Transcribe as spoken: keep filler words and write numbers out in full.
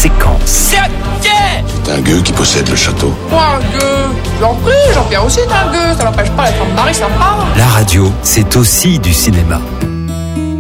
séquence. C'est C'est un gueux qui possède le château. Quoi, un gueux? J'en prie, Jean-Pierre aussi est un gueux, ça n'empêche pas d'être un mari sympa. La radio, c'est aussi du cinéma.